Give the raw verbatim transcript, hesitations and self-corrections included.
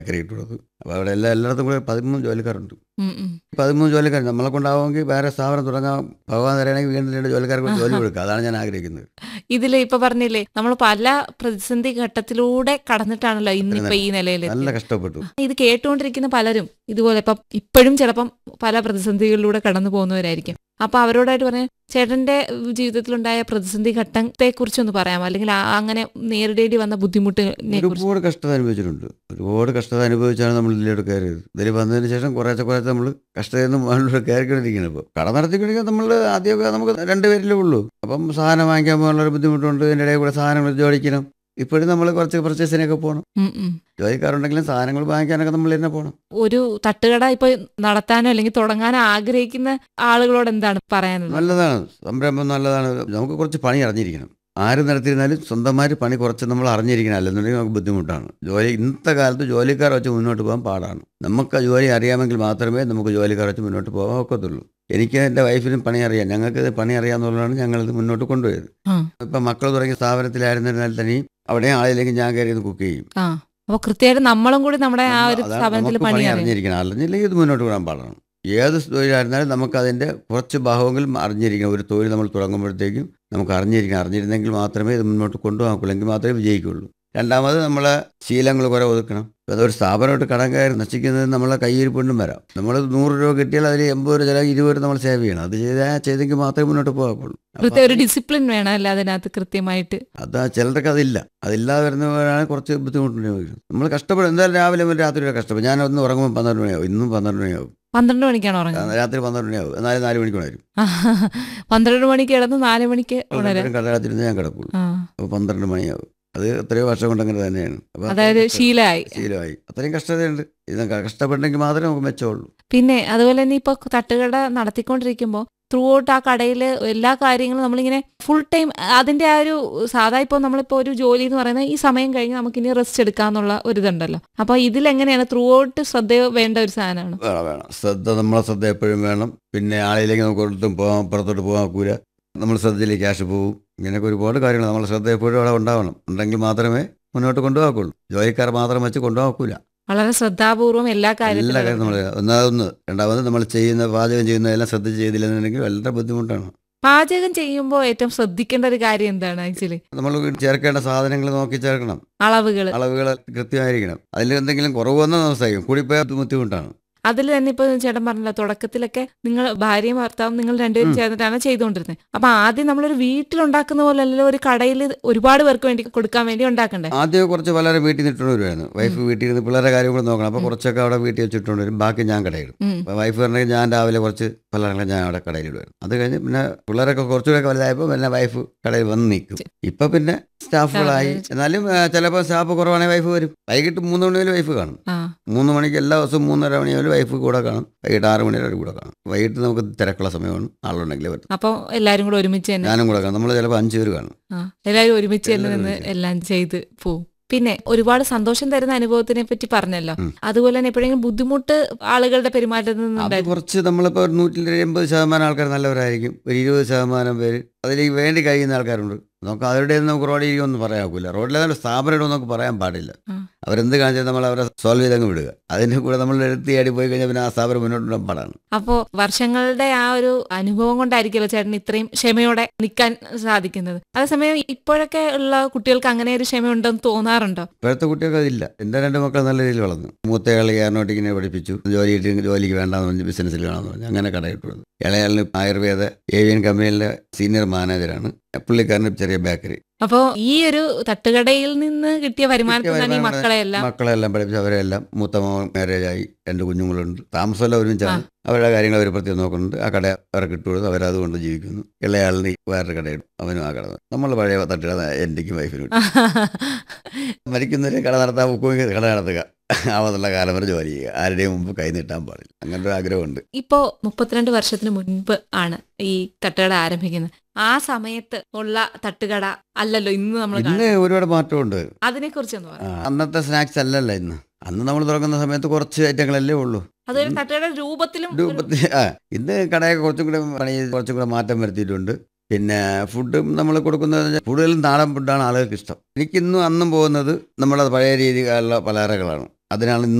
Bakery ഇട്ടുള്ളത്. അപ്പോൾ അവിടെ എല്ലാ എല്ലായിടത്തും കൂടെ പതിമൂന്ന് ജോലിക്കാരുണ്ട്. ഉം, ഉം. പതിമൂന്ന് ജോലിക്കാർ നമ്മളെ കൊണ്ടാവുമെങ്കിൽ വേറെ സ്ഥാപനം തുടങ്ങാൻ ഭഗവാൻ തരണമെങ്കിൽ വീണ്ടും രണ്ട് ജോലിക്കാർക്ക് ജോലി കൊടുക്കുക. അതാണ് ഞാൻ ആഗ്രഹിക്കുന്നത്. ഇതില് ഇപ്പൊ പറഞ്ഞില്ലേ നമ്മൾ പല പ്രതിസന്ധി ഘട്ടത്തിലൂടെ കടന്നിട്ടാണല്ലോ ഇന്നിപ്പോ ഈ നിലയിലെത്തി. നല്ല കഷ്ടപ്പെട്ടു. ഇത് കേട്ടുകൊണ്ടിരിക്കുന്ന പലരും ഇതുപോലെ ഇപ്പം ഇപ്പോഴും ചിലപ്പം പല പ്രതിസന്ധികളിലൂടെ കടന്നു പോകുന്നവരായിരിക്കും. അപ്പൊ അവരോടായിട്ട് പറഞ്ഞ ചേട്ടന്റെ ജീവിതത്തിലുണ്ടായ പ്രതിസന്ധി ഘട്ടത്തെ കുറിച്ചൊന്ന് പറയാമോ, അല്ലെങ്കിൽ ആ- അങ്ങനെ നേരിടേണ്ടി വന്ന ബുദ്ധിമുട്ടിനെ കുറിച്ച്? ഒരുപാട് കഷ്ടത അനുഭവിച്ചിട്ടുണ്ട്. ഒരുപാട് കഷ്ടത അനുഭവിച്ചാണ് നമ്മൾ ഇതിലോട്ട് കയറിയത്. ഇതിൽ വന്നതിന് ശേഷം കുറേശ്ശെ കുറേശ്ശെ നമ്മൾ കഷ്ടതയിൽ നിന്ന് മുകളിലോട്ട് കയറിക്കൊണ്ടിരിക്കുന്നത്. ഇപ്പോൾ കട നടത്തിക്കൊണ്ടിരിക്കുക നമ്മൾ ആദ്യമൊക്കെ നമുക്ക് രണ്ടുപേരിലേ ഉള്ളൂ. അപ്പം സാധനം വാങ്ങിക്കാൻ പോകാനുള്ളൊരു ബുദ്ധിമുട്ടുണ്ട്. ഇതിൻ്റെ ഇടയിൽ കൂടെ സാധനങ്ങൾ ജോലിക്കണം. ഇപ്പോഴും നമ്മൾ കുറച്ച് പർച്ചേസിനൊക്കെ പോകണം. ഉം, ഉം. ജോലിക്കാരുണ്ടെങ്കിലും സാധനങ്ങൾ വാങ്ങിക്കാനൊക്കെ നമ്മൾ തന്നെ പോകണം. ഒരു തട്ടുകട ഇപ്പൊ നടത്താനോ അല്ലെങ്കിൽ തുടങ്ങാനോ ആഗ്രഹിക്കുന്ന ആളുകളോട് എന്താണ് പറയാനുള്ളത്? നല്ലതാണ്, സംരംഭം നല്ലതാണ്. നമുക്ക് കുറച്ച് പണി അറിഞ്ഞിരിക്കണം. ആര് നടത്തിയിരുന്നാലും സ്വന്തമായിട്ട് പണി കുറച്ച് നമ്മൾ അറിഞ്ഞിരിക്കണം. അല്ലെന്നുണ്ടെങ്കിൽ നമുക്ക് ബുദ്ധിമുട്ടാണ്. ജോലി ഇന്നത്തെ കാലത്ത് ജോലിക്കാർ വെച്ച് മുന്നോട്ട് പോകാൻ പാടാണ്. നമുക്ക് ആ ജോലി അറിയാമെങ്കിൽ മാത്രമേ നമുക്ക് ജോലിക്കാർ വെച്ച് മുന്നോട്ട് പോകാൻ ഒക്കത്തുള്ളൂ. എനിക്ക് എൻ്റെ വൈഫിനും പണി അറിയാം. ഞങ്ങൾക്ക് പണി അറിയാമെന്നുള്ളതാണ് ഞങ്ങളിത് മുന്നോട്ട് കൊണ്ടുപോയത്. ആ, ഇപ്പം മക്കൾ തുടങ്ങിയ സ്ഥാപനത്തിലായിരുന്നാൽ തന്നെയും അവിടെ ആളില്ലെങ്കിൽ ഞാൻ കയറി ഇത് കുക്ക് ചെയ്യും. ആ. അപ്പൊ കൃത്യമായിട്ട് നമ്മളും കൂടി നമ്മുടെ ആ ഒരു അതാണ് സ്ഥാപനത്തിൽ നമുക്ക് പണി പണി അറിയാം. അറിഞ്ഞിരിക്കണം. അല്ലെങ്കിൽ ഇത് മുന്നോട്ട് പോകാൻ പാടാണ്. ഏത് തൊഴിലായിരുന്നാലും നമുക്ക് അതിൻ്റെ കുറച്ച് ഭാഗമെങ്കിലും അറിഞ്ഞിരിക്കണം. ഒരു തൊഴിൽ നമ്മൾ തുടങ്ങുമ്പോഴത്തേക്കും നമുക്ക് അറിഞ്ഞിരിക്കണം. അറിഞ്ഞിരുന്നെങ്കിൽ മാത്രമേ ഇത് മുന്നോട്ട് കൊണ്ടുപോകാക്കുള്ളൂ. എങ്കിൽ മാത്രമേ വിജയിക്കുള്ളൂ. രണ്ടാമത് നമ്മളെ ശീലങ്ങൾ കുറേ ഒതുക്കണം. അതൊരു സ്ഥാപനമായിട്ട് കടം കയറി നശിക്കുന്നത് നമ്മളെ കയ്യിരിപ്പുണ്ടും വരാം. നമ്മൾ നൂറ് രൂപ കിട്ടിയാൽ അതിൽ എൺപത് രൂപ ചില ഇരുപത് രൂപ നമ്മൾ സേവ് ചെയ്യണം. അത് ചെയ്താൽ ചെയ്തെങ്കിൽ മാത്രമേ മുന്നോട്ട് പോകാക്കുള്ളൂ. കൃത്യ ഒരു ഡിസിപ്ലിൻ വേണം അല്ല അതിനകത്ത് കൃത്യമായിട്ട്. അതാ ചിലർക്ക് അതില്ല. അതില്ലാതെ വരുന്നവരാണ് കുറച്ച് ബുദ്ധിമുട്ടുണ്ടാവുക. നമ്മൾ കഷ്ടപ്പെടും. എന്തായാലും രാവിലെ മുതൽ രാത്രി വരെ കഷ്ടപ്പെടും. ഞാൻ ഒന്ന് ഉറങ്ങുമ്പോൾ പന്ത്രണ്ട് മണിയാവും. ഇന്നും പന്ത്രണ്ട് മണിയാവും. പന്ത്രണ്ട് മണിക്കാണ് ഉറങ്ങുന്നത്? രാത്രി പന്ത്രണ്ട് മണിയാവും. എന്നാലും നാല് മണിക്ക് ഉണരും. പന്ത്രണ്ട് മണിക്ക് കിടന്ന് നാല് മണിക്ക് ഉണരാം. കടലാത്തിരുന്ന് ഞാൻ കിടക്കുള്ളൂ. ആ, അപ്പോൾ പന്ത്രണ്ട് മണിയാവും. അത് എത്രയോ വർഷം കൊണ്ട് അങ്ങനെ തന്നെയാണ്. അപ്പോൾ അതായത് ശീലമായി. ശീലമായി. അത്രയും കഷ്ടതയുണ്ട്. ഇത് കഷ്ടപ്പെട്ടെങ്കിൽ മാത്രമേ നമുക്ക് മെച്ചമുള്ളൂ. പിന്നെ അതുപോലെ തന്നെ ഇപ്പൊ തട്ടുകട നടത്തിക്കൊണ്ടിരിക്കുമ്പോൾ ത്രൂ ഔട്ട് ആ കടയിൽ എല്ലാ കാര്യങ്ങളും നമ്മളിങ്ങനെ ഫുൾ ടൈം അതിന്റെ ആ ഒരു സാധാ ഇപ്പോൾ നമ്മളിപ്പോൾ ഒരു ജോലി എന്ന് പറയുന്നത് ഈ സമയം കഴിഞ്ഞ് നമുക്ക് ഇനി റെസ്റ്റ് എടുക്കാന്നുള്ള ഒരു ഇതുണ്ടല്ലോ. അപ്പൊ ഇതിലെങ്ങനെയാണ് ത്രൂ ഔട്ട് ശ്രദ്ധ വേണ്ട ഒരു സാധനമാണ്? വേണം വേണം ശ്രദ്ധ. നമ്മളെ ശ്രദ്ധ എപ്പോഴും വേണം. പിന്നെ ആളിലേക്ക് നമുക്ക് ഒരിടത്തും പോകാൻ പുറത്തോട്ട് പോകാൻ ഒക്കൂല. നമ്മൾ ശ്രദ്ധയിലേക്ക് ക്യാഷ് പോകും. ഇങ്ങനെയൊക്കെ ഒരുപാട് കാര്യങ്ങൾ നമ്മളെ ശ്രദ്ധ എപ്പോഴും അവിടെ ഉണ്ടാവണം. ഉണ്ടെങ്കിൽ മാത്രമേ മുന്നോട്ട് കൊണ്ടുപോകാക്കുള്ളൂ. ജോലിക്കാർ മാത്രം വെച്ച് കൊണ്ടുപോകാക്കൂല. വളരെ ശ്രദ്ധാപൂർവം എല്ലാ എല്ലാ കാര്യത്തിലും കാര്യം നമ്മൾ ഒന്നാമതൊന്ന്. രണ്ടാമത് നമ്മൾ ചെയ്യുന്ന പാചകം ചെയ്യുന്നതെല്ലാം ശ്രദ്ധിച്ച് ചെയ്തില്ലെന്നുണ്ടെങ്കിൽ വളരെ ബുദ്ധിമുട്ടാണ്. പാചകം ചെയ്യുമ്പോൾ ഏറ്റവും ശ്രദ്ധിക്കേണ്ട ഒരു കാര്യം എന്താണ് ആക്ച്വലി? നമ്മൾ ചേർക്കേണ്ട സാധനങ്ങൾ നോക്കി ചേർക്കണം. അളവുകൾ അളവുകൾ കൃത്യമായിരിക്കണം. അതിൽ എന്തെങ്കിലും കുറവ് വന്നാൽ നഷ്ടമായിരിക്കും. കൂടിപ്പോയാൽ ബുദ്ധിമുട്ടാണ്. അതിൽ തന്നെ ഇപ്പൊ ചേട്ടൻ പറഞ്ഞല്ലോ തുടക്കത്തിലൊക്കെ നിങ്ങൾ ഭാര്യയും ഭർത്താവും നിങ്ങൾ രണ്ടുപേരും ചേർന്നിട്ടാണ് ചെയ്തുകൊണ്ടിരുന്നത്. അപ്പൊ ആദ്യം നമ്മളൊരു വീട്ടിലുണ്ടാക്കുന്ന പോലെ അല്ലല്ലോ ഒരു കടയിൽ ഒരുപാട് പേർക്ക് വേണ്ടി കൊടുക്കാൻ വേണ്ടി ഉണ്ടാക്കണ്ടേ? ആദ്യം കുറച്ച് വളരെ വീട്ടിൽ നിന്ന് ഇട്ടുകൊണ്ട് വരുമായിരുന്നു. വൈഫ് വീട്ടിൽ നിന്ന് പിള്ളേരുടെ കാര്യം കൂടെ നോക്കണം. അപ്പോൾ കുറച്ചൊക്കെ അവിടെ വീട്ടിൽ വെച്ചിട്ടുണ്ട് വരും. ബാക്കി ഞാൻ കടയിടും. ഉം. അപ്പോൾ വൈഫ് പറഞ്ഞെങ്കിൽ ഞാൻ രാവിലെ കുറച്ച് പലഹാരങ്ങൾ ഞാൻ അവിടെ കടയിലിടുമായിരുന്നു. അത് കഴിഞ്ഞ് പിന്നെ പിള്ളേരൊക്കെ കുറച്ചുകൂടെ വലുതായപ്പോൾ പിന്നെ വൈഫ് കടയിൽ വന്ന് നിൽക്കും. ഇപ്പം പിന്നെ സ്റ്റാഫുകളായി. എന്നാലും ചിലപ്പോൾ സ്റ്റാഫ് കുറവാണെങ്കിൽ വൈഫ് വരും. വൈകിട്ട് മൂന്ന് മണി വരെ വൈഫ് കാണും. ആ, മൂന്ന് മണിക്ക് എല്ലാ ദിവസവും മൂന്നര മണി വരെ വൈഫ് കൂടെ കാണും. വൈകിട്ട് ആറ് മണി വരെ കൂടെ കാണും. വൈകിട്ട് നമുക്ക് തിരക്കുള്ള സമയമാണ്. ആളുണ്ടെങ്കിൽ പറ്റും. അപ്പൊ എല്ലാരും കൂടെ ഒരുമിച്ച് തന്നെ ഞാനും കൂടെ കാണും. നമ്മൾ ചിലപ്പോൾ അഞ്ച് പേര് കാണും. ആ എല്ലാരും ഒരുമിച്ച് തന്നെ എല്ലാവരും നിന്ന് ഒരുമിച്ച്. എല്ലാം ചെയ്ത് പോവും. പിന്നെ ഒരുപാട് സന്തോഷം തരുന്ന അനുഭവത്തിനെ പറ്റി പറഞ്ഞല്ലോ. ഉം. അതുപോലെ തന്നെ എപ്പോഴെങ്കിലും ബുദ്ധിമുട്ട് ആളുകളുടെ പെരുമാറ്റത്തിൽ അത് നിന്നുണ്ടായിരുന്നു? കുറച്ച് നമ്മളിപ്പോൾ ഒരു നൂറ്റി എൺപത് ശതമാനം ആൾക്കാർ നല്ലവരായിരിക്കും. ഒരു ഇരുപത് ശതമാനം പേര് അതിലേക്ക് വേണ്ടി കഴിയുന്ന ആൾക്കാരുണ്ട്. നമുക്ക് അവരുടെ നമുക്ക് റോഡിൽ ഇരിക്കുമെന്ന് പറയാൻ ഒക്കില്ല. റോഡിലെ സ്ഥാപനം നമുക്ക് പറയാൻ പാടില്ല. ആ. അവരെന്ത് കാണിച്ചാൽ നമ്മൾ അവരെ സോൾവ് ചെയ്തങ്ങ് വിടുക. അതിൻ്റെ കൂടെ നമ്മൾ എടുത്തിയാടി പോയി കഴിഞ്ഞാൽ പിന്നെ ആ സ്ഥാപനം മുന്നോട്ട് കൊണ്ടുപോകാൻ പാടാണ്. അപ്പോ വർഷങ്ങളുടെ ആ ഒരു അനുഭവം കൊണ്ടായിരിക്കുമല്ലോ ചേട്ടൻ ഇത്രയും ക്ഷമയോടെ നിൽക്കാൻ സാധിക്കുന്നത്. അതേസമയം ഇപ്പോഴൊക്കെ ഉള്ള കുട്ടികൾക്ക് അങ്ങനെ ഒരു ക്ഷമയുണ്ടെന്ന് തോന്നാറുണ്ടോ? ഇപ്പോഴത്തെ കുട്ടികൾക്ക് അതില്ല. എൻ്റെ രണ്ട് മക്കൾ നല്ല രീതിയിൽ വളർന്നു. മൂത്തയാൾ എയറോനോട്ടിക്കിനെ പഠിപ്പിച്ചു. ജോലി കിട്ടി ജോലിക്ക് വേണ്ടാന്ന് പറഞ്ഞ് ബിസിനസ്സിൽ വേണമെന്ന് പറഞ്ഞ് അങ്ങനെ കടയിട്ടുള്ളത്. ഇളയാളിന് ആയുർവേദ ഏവിയൻ കമ്പനിയിലെ സീനിയർ മാനേജറാണ്. പുള്ളിക്കാരന് ചെറിയ ബേക്കറി. അപ്പോ ഈ ഒരു തട്ടുകടയിൽ നിന്ന് കിട്ടിയ വരുമാനത്തിൽ തന്നെ ഈ മക്കളെയെല്ലാം മക്കളെല്ലാം പഠിപ്പിച്ച് അവരെല്ലാം മൂത്ത മോൻ മാരേജായി. രണ്ട് കുഞ്ഞുങ്ങളുണ്ട്. താമസമെല്ലാം ഒരുമിച്ചാണ്. അവരുടെ കാര്യങ്ങൾ അവർ പ്രത്യേകം നോക്കുന്നുണ്ട്. ആ കട അവർക്ക് ഇട്ടുകൊടുത്ത് അവരതുകൊണ്ട് ജീവിക്കുന്നു. ഇളയാളിന് വേറൊരു കടയിടും. അവനും ആ കട. നമ്മൾ പഴയ തട്ടുകട എൻ്റെക്കും വൈഫിനും മരിക്കുന്നവരെ കട നടത്താൻ മുക്കുമെങ്കിൽ കട നടത്തുക. ആവാതുള്ള കാലം വരെ ജോലി ചെയ്യുക. ആരുടെയും മുമ്പ് കൈ നീട്ടാൻ പാടില്ല. അങ്ങനെ ഒരു ആഗ്രഹമുണ്ട്. ഇപ്പോ മുപ്പത്തിരണ്ട് വർഷത്തിന് മുൻപ് ആണ് ഈ തട്ടുകട ആരംഭിക്കുന്നത്. ആ സമയത്ത് ഉള്ള തട്ടുകട അല്ലല്ലോ ഇന്ന് നമ്മൾ ഇന്ന് ഒരുപാട് മാറ്റമുണ്ട്. അതിനെ കുറിച്ചൊന്ന് ആ, പറയാം. അന്നത്തെ സ്നാക്സ് അല്ലല്ലോ ഇന്ന്. അന്ന് നമ്മൾ തുറക്കുന്ന സമയത്ത് കുറച്ച് ഐറ്റങ്ങളല്ലേ ഉള്ളൂ. അതൊരു തട്ടുകട രൂപത്തിലും ഒരു- രൂപത്തിൽ ആ ഇന്ന് കടയൊക്കെ കുറച്ചും കൂടെ പണി ചെയ്ത് കുറച്ചും കൂടെ മാറ്റം വരുത്തിയിട്ടുണ്ട്. പിന്നെ ഫുഡും നമ്മൾ കൊടുക്കുന്നത് കൂടുതലും നാടൻ ഫുഡാണ് ആളുകൾക്ക് ഇഷ്ടം. എനിക്കിന്നും അന്നും പോകുന്നത് നമ്മളത് പഴയ രീതിയിലുള്ള പലഹാരങ്ങളാണ്. അതിനാണ്